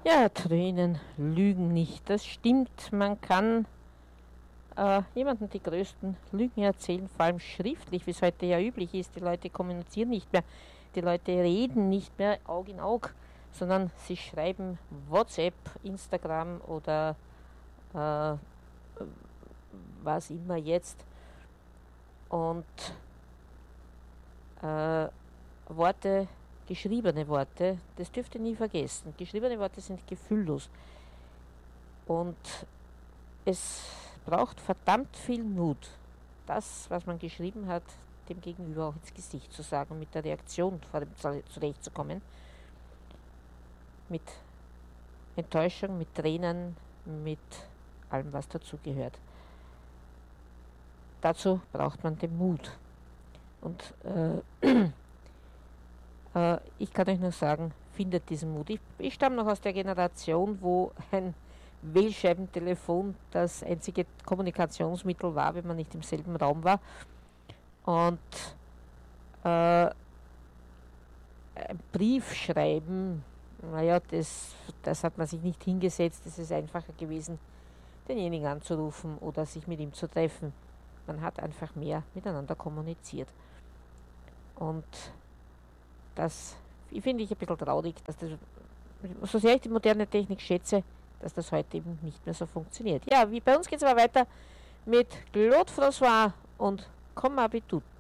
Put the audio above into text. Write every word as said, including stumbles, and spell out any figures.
Ja, Tränen lügen nicht. Das stimmt. Man kann äh, jemandem die größten Lügen erzählen, vor allem schriftlich, wie es heute ja üblich ist. Die Leute kommunizieren nicht mehr, die Leute reden nicht mehr Aug in Aug, sondern sie schreiben WhatsApp, Instagram oder äh, was immer jetzt. Und äh, Worte, geschriebene Worte, das dürft ihr nie vergessen. Geschriebene Worte sind gefühllos. Und es braucht verdammt viel Mut, das, was man geschrieben hat, dem Gegenüber auch ins Gesicht zu sagen, mit der Reaktion vor dem zurechtzukommen, mit Enttäuschung, mit Tränen, mit allem, was dazugehört. Dazu braucht man den Mut. Und äh, äh, ich kann euch nur sagen, findet diesen Mut. Ich, ich stamme noch aus der Generation, wo ein Wählscheibentelefon das einzige Kommunikationsmittel war, wenn man nicht im selben Raum war. Und äh, ein Brief schreiben, naja, das, das hat man sich nicht hingesetzt. Es ist einfacher gewesen, denjenigen anzurufen oder sich mit ihm zu treffen. Man hat einfach mehr miteinander kommuniziert. Und das finde ich ein bisschen traurig, dass das, so sehr ich die moderne Technik schätze, dass das heute eben nicht mehr so funktioniert. Ja, wie bei uns geht es aber weiter mit Claude François und Comme Habitude.